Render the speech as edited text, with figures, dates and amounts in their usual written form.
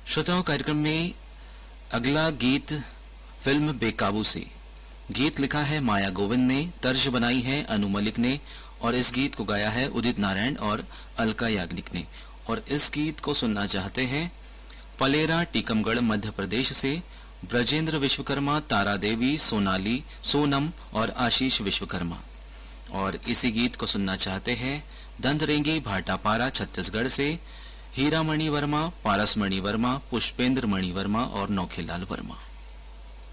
श्रोताओं, कार्यक्रम में अगला गीत फिल्म बेकाबू से। गीत लिखा है माया गोविंद ने, तर्ज बनाई है अनु मलिक ने और इस गीत को गाया है उदित नारायण और अलका याग्निक ने। और इस गीत को सुनना चाहते हैं पलेरा टीकमगढ़ मध्य प्रदेश से ब्रजेंद्र विश्वकर्मा, तारा देवी, सोनाली, सोनम और आशीष विश्वकर्मा। और इसी गीत को सुनना चाहते हैं दंतरेंगी भाटापारा छत्तीसगढ़ से हीरामणि वर्मा, पारसमणि वर्मा, पुष्पेंद्र मणि वर्मा और नौखेलाल वर्मा।